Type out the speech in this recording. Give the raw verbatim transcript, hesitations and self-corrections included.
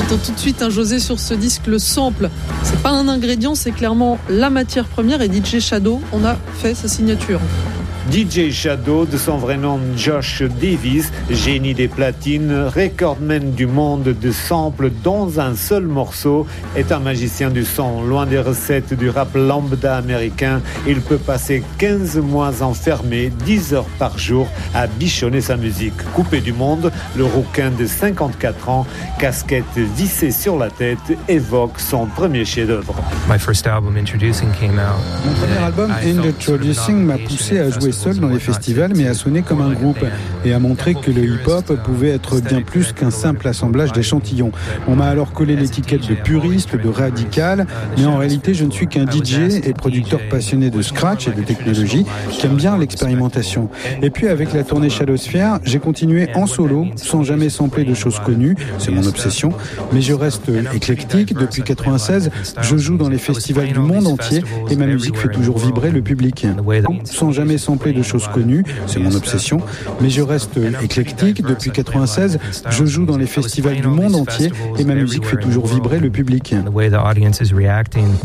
entend tout de suite un José sur ce disque, le sample. C'est pas un ingrédient, c'est clairement la matière première. Et D J Shadow en a fait sa signature. D J Shadow, de son vrai nom Josh Davis, génie des platines, recordman du monde de samples dans un seul morceau, est un magicien du son. Loin des recettes du rap lambda américain, il peut passer quinze mois enfermé, dix heures par jour, à bichonner sa musique. Coupé du monde, le rouquin de cinquante-quatre ans, casquette vissée sur la tête, évoque son premier chef-d'œuvre. My first album, Introducing, came out. Mon premier album, Introducing, m'a poussé à jouer seul dans les festivals, mais à sonner comme un groupe et à montrer que le hip-hop pouvait être bien plus qu'un simple assemblage d'échantillons. On m'a alors collé l'étiquette de puriste, de radical, mais en réalité, je ne suis qu'un D J et producteur passionné de scratch et de technologie qui aime bien l'expérimentation. Et puis, avec la tournée Shadowsphere, j'ai continué en solo, sans jamais sampler de choses connues, c'est mon obsession, mais je reste éclectique. Depuis quatre-vingt-seize, je joue dans les festivals du monde entier et ma musique fait toujours vibrer le public. Sans jamais sampler de choses connues, c'est mon obsession, mais je reste éclectique. Depuis quatre-vingt-seize, je joue dans les festivals du monde entier et ma musique fait toujours vibrer le public.